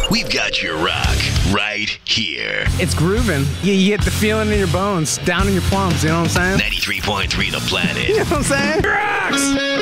We've got your rock right here. It's grooving. You get the feeling in your bones, down in your plums, you know what I'm saying? 93.3 The Planet. You know what I'm saying? Rocks!